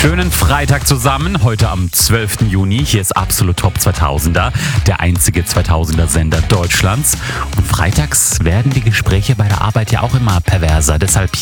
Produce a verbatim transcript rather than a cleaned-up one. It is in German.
Schönen Freitag zusammen, heute am zwölften Juni. Hier ist Absolut Top zweitausender, der einzige zweitausender-Sender Deutschlands. Und freitags werden die Gespräche bei der Arbeit ja auch immer perverser. Deshalb